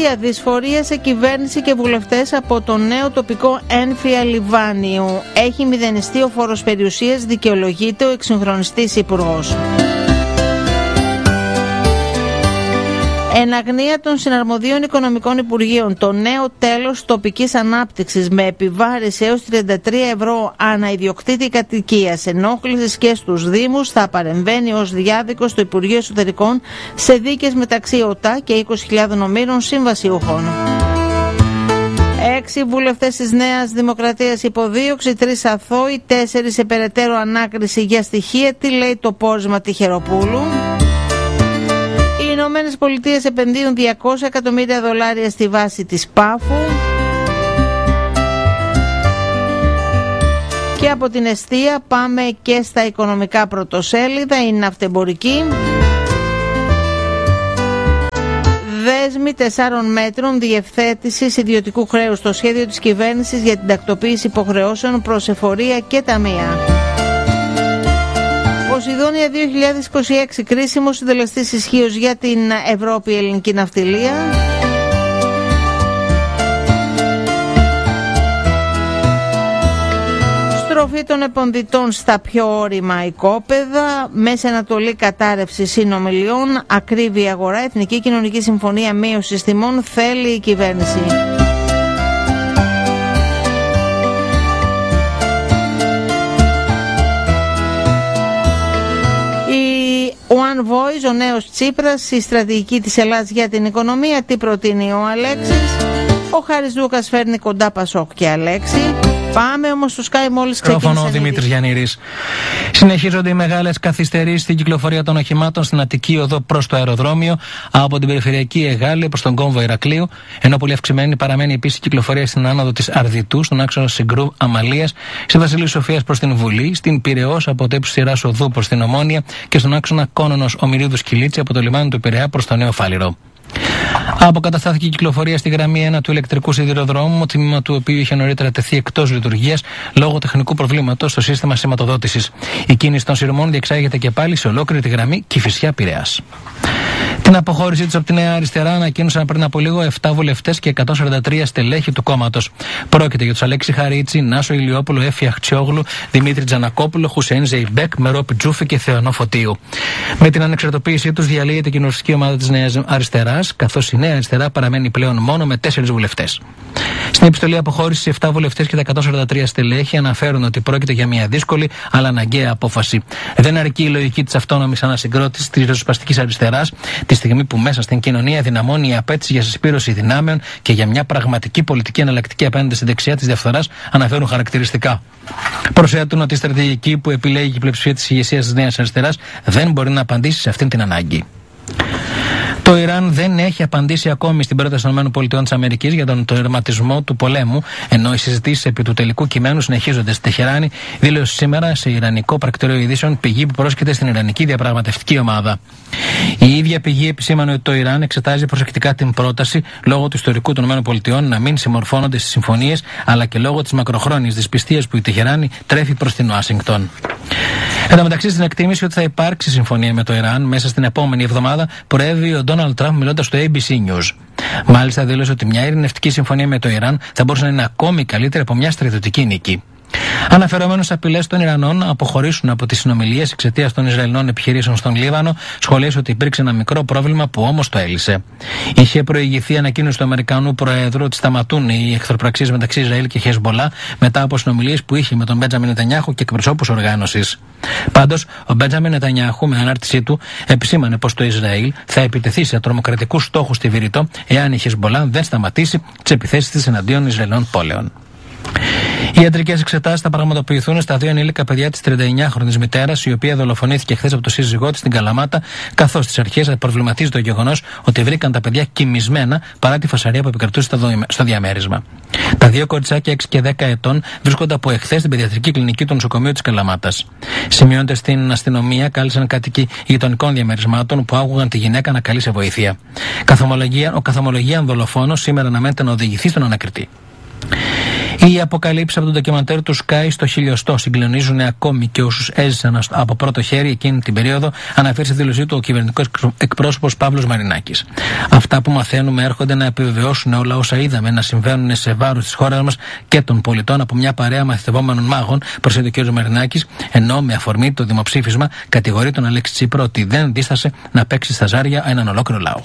Αστεία, δυσφορία σε κυβέρνηση και βουλευτές από το νέο τοπικό Ένφια Λιβάνιου. Έχει μηδενιστεί ο φόρος περιουσίας, δικαιολογείται ο εξυγχρονιστής υπουργός. Εν αγνία των συναρμοδίων οικονομικών υπουργείων, το νέο τέλος τοπικής ανάπτυξης με επιβάρηση έως 33 ευρώ ανά ιδιοκτήτη κατοικίας, ενόχλησης και στους Δήμους, θα παρεμβαίνει ως διάδικος στο Υπουργείο Εσωτερικών σε δίκες μεταξύ ΟΤΑ και 20.000 ομήρων συμβασιούχων. 6 βουλευτές της Νέας Δημοκρατίας υποδίωξη, 3 αθώοι, 4 σε περαιτέρω ανάκριση για στοιχεία. Τι λέει το πόρισμα Τυχεροπούλου? Οι Ηνωμένες Πολιτείες επενδύουν $200 εκατομμύρια στη βάση της Πάφου. Και από την εστία πάμε και στα οικονομικά πρωτοσέλιδα. Η ναυτεμπορική. Δέσμη 4 μέτρων διευθέτησης ιδιωτικού χρέους στο σχέδιο της κυβέρνησης για την τακτοποίηση υποχρεώσεων προς εφορία και ταμεία. Ποσειδόνια 2026, κρίσιμο συντελεστής ισχύως για την Ευρώπη, η ελληνική ναυτιλία. Στροφή των επενδυτών στα πιο όρημα οικόπεδα, Μέση Ανατολή κατάρρευση συνομιλιών, ακρίβεια αγορά, Εθνική Κοινωνική Συμφωνία μείωσης τιμών θέλει η κυβέρνηση. One Voice, ο νέος Τσίπρας, η στρατηγική της Ελλάδας για την οικονομία, τι προτείνει ο Αλέξης. Ο Χάρης Λούκας φέρνει κοντά Πασόκ και Αλέξη. Πάμε όμως στο Sky μόλις ξεκίνησε. Μικρόφωνο Δημήτρης Γιαννήρης. Συνεχίζονται οι μεγάλες καθυστερήσεις στην κυκλοφορία των οχημάτων στην Αττική Οδό προς το αεροδρόμιο, από την περιφερειακή Εγάλη προς τον κόμβο Ηρακλείου, ενώ πολύ αυξημένη παραμένει επίσης η κυκλοφορία στην άνοδο της Αρδιτού, στον άξονα Συγκρού Αμαλίας, στη Βασιλείου Σοφίας προς την Βουλή, στην Πειραιώς από το ύψος Σειράς Οδού προς την Ομόνια και στον άξονα Κόνονος Ομηρίδου Σκυλίτση από το λιμάνι του Πειραιά προς το Νέο Φάληρο. Αποκαταστάθηκε η κυκλοφορία στη γραμμή 1 του ηλεκτρικού σιδηροδρόμου, τμήμα του οποίου είχε νωρίτερα τεθεί εκτός λειτουργίας λόγω τεχνικού προβλήματος στο σύστημα σηματοδότησης. Η κίνηση των σειρμών διεξάγεται και πάλι σε ολόκληρη τη γραμμή Κηφισιά-Πειραιάς. Την αποχώρησή τους από τη Νέα Αριστερά ανακοίνωσαν πριν από λίγο 7 βουλευτές και 143 στελέχη του κόμματος. Πρόκειται για τους Αλέξη Χαρίτσι, Νάσο Ηλιόπουλο, Έφη Αχτσιόγλου, Δημήτρη Τζανακόπουλο, Χουσέιν Ζεϊμπέκ, Μερόπη Τζούφη και Θεωνό Φωτίου. Με την ανεξαρτοποίησή τους διαλύεται η κοινοβουλευτική ομάδα της Νέας Αριστεράς, καθώς η Νέα Αριστερά παραμένει πλέον μόνο με 4 βουλευτές. Στην επιστολή αποχώρησης, 7 βουλευτές και τα 143 στελέχη αναφέρουν ότι πρόκειται για μια δύσκολη αλλά αναγκαία απόφαση. Δεν αρκεί η λογική της αυτόνομης ανασυγκρότησης της ριζοσπαστικής αριστεράς, τη στιγμή που μέσα στην κοινωνία δυναμώνει η απέτηση για συσπήρωση δυνάμεων και για μια πραγματική πολιτική εναλλακτική απέναντι στη δεξιά της διαφθοράς, αναφέρουν χαρακτηριστικά. Προσθέτουν ότι η στρατηγική που επιλέγει η πλειοψηφία της ηγεσίας της Νέας Αριστεράς δεν μπορεί να απαντήσει σε αυτήν την ανάγκη. Το Ιράν δεν έχει απαντήσει ακόμη στην πρόταση των ΗΠΑ για τον τερματισμό του πολέμου, ενώ οι συζητήσεις επί του τελικού κειμένου συνεχίζονται στη Τεχεράνη, δήλωσε σήμερα σε Ιρανικό πρακτορείο ειδήσεων πηγή που πρόσκειται στην Ιρανική διαπραγματευτική ομάδα. Η ίδια πηγή επισήμανε ότι το Ιράν εξετάζει προσεκτικά την πρόταση λόγω του ιστορικού των ΗΠΑ να μην συμμορφώνονται στις συμφωνίες, αλλά και λόγω της μακροχρόνιης δυσπιστίας που η Τεχεράνη τρέφει προς την Ουάσιγκτον. Εν τω μεταξύ, στην εκτίμηση ότι θα υπάρξει συμφωνία με το Ιράν μέσα στην επόμενη εβδομάδα, προέβη ο Ντόναλντ Τραμπ μιλώντας στο ABC News. Μάλιστα, δήλωσε ότι μια ειρηνευτική συμφωνία με το Ιράν θα μπορούσε να είναι ακόμη καλύτερη από μια στρατιωτική νίκη. Αναφερόμενος απειλές των Ιρανών να αποχωρήσουν από τις συνομιλίες εξαιτίας των Ισραηλινών επιχειρήσεων στον Λίβανο, σχολίασε ότι υπήρξε ένα μικρό πρόβλημα που όμως το έλυσε. Είχε προηγηθεί ανακοίνωση του Αμερικανού Προέδρου ότι σταματούν οι εχθροπραξίες μεταξύ Ισραήλ και Χεσμολά μετά από συνομιλίες που είχε με τον Μπέντζαμιν Νετανιάχου και εκπροσώπους οργάνωσης. Πάντως, ο Μπέντζαμιν Νετανιάχου με ανάρτησή του επισήμανε πως το Ισραήλ θα επιτεθεί σε τρομοκρατικούς στόχους στη Βηρητό εάν η Χεσμολά δεν σταματήσει τις επιθέσεις της εναντίον Ισραηλινών πόλεων. Οι ιατρικές εξετάσεις θα πραγματοποιηθούν στα 2 ενήλικα παιδιά της 39χρονης μητέρας, η οποία δολοφονήθηκε χθες από το σύζυγό της στην Καλαμάτα, καθώς στις αρχές προβληματίζει το γεγονός ότι βρήκαν τα παιδιά κοιμισμένα παρά τη φασαρία που επικρατούσε στο διαμέρισμα. Τα 2 κοριτσάκια 6 και 10 ετών βρίσκονται από εχθές στην παιδιατρική κλινική του νοσοκομείου της Καλαμάτας. Σημειώνεται στην αστυνομία, κάλεσαν κάτοικοι γειτονικών διαμερισμάτων που άκουγαν τη γυναίκα να καλεί σε βοήθεια. Ο καθομολογίαν δολοφόνος σήμερα αναμένεται να οδηγηθεί στον ανακριτή. Οι αποκαλύψεις από το ντοκιμαντέρ του Sky στο χιλιοστό συγκλονίζουν ακόμη και όσους έζησαν από πρώτο χέρι εκείνη την περίοδο, αναφέρει στη δήλωσή του ο κυβερνητικός εκπρόσωπος Παύλος Μαρινάκης. Αυτά που μαθαίνουμε έρχονται να επιβεβαιώσουν όλα όσα είδαμε να συμβαίνουν σε βάρος της χώρας μας και των πολιτών από μια παρέα μαθητευόμενων μάγων, προσθέτει ο κ. Μαρινάκης, ενώ με αφορμή το δημοψήφισμα κατηγορεί τον Αλέξη Τσίπρα ότι δεν δίστασε να παίξει στα ζάρια έναν ολόκληρο λαό.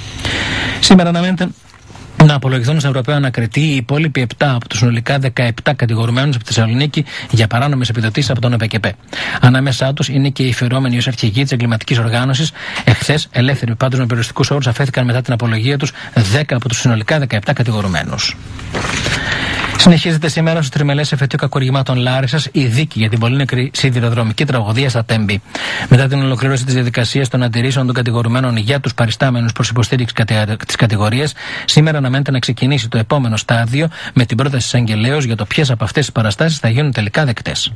Σήμερα αναμένεται να απολογηθούν στον Ευρωπαίο Ανακριτή οι υπόλοιποι 7 από τους συνολικά 17 κατηγορουμένους από τη Θεσσαλονίκη για παράνομες επιδοτήσεις από τον ΕΠΕΚΕΠΕ. Ανάμεσά τους είναι και οι φερόμενοι ως αρχηγοί της εγκληματικής οργάνωσης. Εχθές, ελεύθεροι πάντως με περιοριστικούς όρους, αφέθηκαν μετά την απολογία τους 10 από τους συνολικά 17 κατηγορουμένους. Συνεχίζεται σήμερα στο τριμελές εφετείο κακουργημάτων Λάρισσας η δίκη για την πολύ νεκρή σιδηροδρομική τραγωδία στα Τέμπη. Μετά την ολοκλήρωση της διαδικασίας των αντιρρήσεων των κατηγορουμένων για τους παριστάμενους προς υποστήριξη της κατηγορίας, σήμερα αναμένεται να ξεκινήσει το επόμενο στάδιο με την πρόταση της Αγγελέως για το ποιες από αυτές τις παραστάσεις θα γίνουν τελικά δεκτές.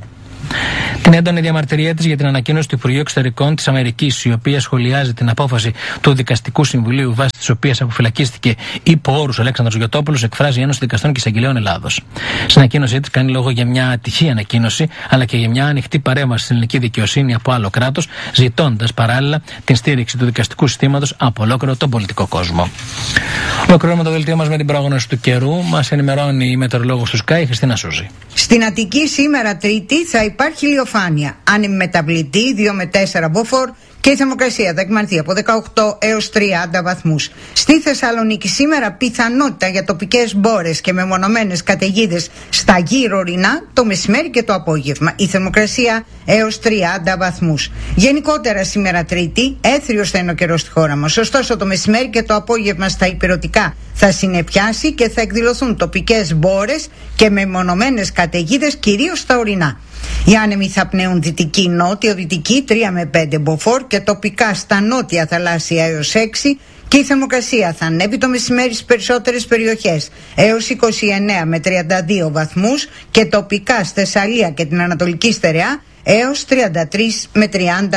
Την έντονη διαμαρτυρία της για την ανακοίνωση του Υπουργείου Εξωτερικών της Αμερικής, η οποία σχολιάζει την απόφαση του Δικαστικού Συμβουλίου βάσει της οποίας αποφυλακίστηκε υπό όρους ο Αλέξανδρος Γιωτόπουλος, εκφράζει η Ένωση Δικαστών και Εισαγγελέων Ελλάδος. Στην ανακοίνωσή της κάνει λόγο για μια ατυχή ανακοίνωση, αλλά και για μια ανοιχτή παρέμβαση στην ελληνική δικαιοσύνη από άλλο κράτος, ζητώντας παράλληλα την στήριξη του δικαστικού συστήματος από ολόκληρο τον πολιτικό κόσμο. Ολοκληρώνουμε το δελτίο μας με την πρόγνωση του καιρού. Μας ενημερώνει η μετεωρολόγος του Sky, Χριστίνα Σούζη. Στην Αττική σήμερα Τρίτη θα υπάρχει ηλιοφάνεια, άνεμη μεταβλητή 2 με 4 μποφόρ και η θερμοκρασία θα εκμανθεί από 18 έως 30 βαθμούς. Στη Θεσσαλονίκη σήμερα πιθανότητα για τοπικές μπόρες και μεμονωμένες καταιγίδες στα γύρω ορεινά το μεσημέρι και το απόγευμα. Η θερμοκρασία έως 30 βαθμούς. Γενικότερα σήμερα Τρίτη έθριος θα είναι ο καιρός στη χώρα μας. Ωστόσο το μεσημέρι και το απόγευμα στα ηπειρωτικά θα συνεπιάσει και θα εκδηλωθούν τοπικές μπόρες και μεμονωμένες καταιγίδες κυρίως στα ορεινά. Οι άνεμοι θα πνέουν δυτική νότιο-δυτική 3 με 5 μποφόρ και τοπικά στα νότια θαλάσσια έως 6 και η θερμοκρασία θα ανέβει το μεσημέρι στις περισσότερες περιοχές έως 29 με 32 βαθμούς και τοπικά στη Θεσσαλία και την Ανατολική Στερεά έως 33 με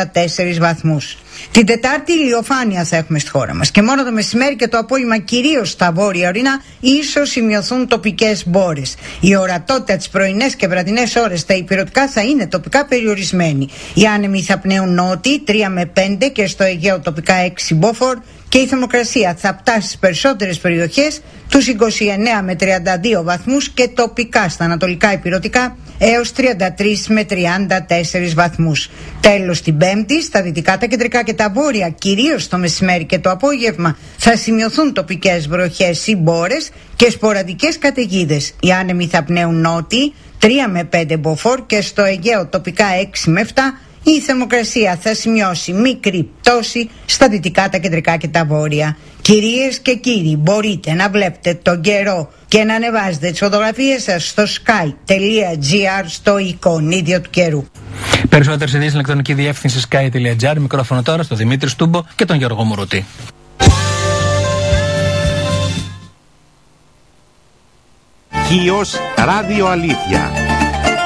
34 βαθμούς. Την Τετάρτη ηλιοφάνεια θα έχουμε στη χώρα μας και μόνο το μεσημέρι και το απόγευμα κυρίως στα βόρεια ορεινά ίσως σημειωθούν τοπικές μπόρες. Η ορατότητα τις πρωινές και βραδινές ώρες στα ηπειρωτικά θα είναι τοπικά περιορισμένη. Οι άνεμοι θα πνέουν νότιοι 3 με 5 και στο Αιγαίο τοπικά 6 μποφόρ και η θερμοκρασία θα φτάσει στις περισσότερες περιοχές τους 29 με 32 βαθμούς και τοπικά στα ανατολικά ηπειρωτικά έως 33 με 34 βαθμούς. Τέλος την Πέμπτη στα δυτικά, τα κεντρικά και τα βόρεια, κυρίως το μεσημέρι και το απόγευμα, θα σημειωθούν τοπικές βροχές ή μπόρες και σποραδικές καταιγίδες. Οι άνεμοι θα πνέουν νότιοι 3 με 5 μποφόρ και στο Αιγαίο τοπικά 6 με 7. Η θερμοκρασία θα σημειώσει μικρή πτώση στα δυτικά, τα κεντρικά και τα βόρεια. Κυρίες και κύριοι, μπορείτε να βλέπετε τον καιρό και να ανεβάζετε τις φωτογραφίες σας στο sky.gr στο εικονίδιο του καιρού. Περισσότερες ειδήσεις στην ηλεκτρονική διεύθυνση sky.gr. Μικρόφωνο τώρα στο Δημήτρη Στούμπο και τον Γιώργο Μουρούτη. Χίος Ράδιο Αλήθεια.